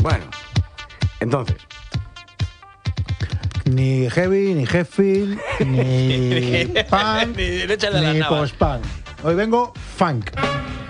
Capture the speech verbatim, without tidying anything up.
Bueno, entonces. Ni heavy, ni heavy, ni punk, Ni- ni échale las ni navas. post-punk. Hoy vengo funk.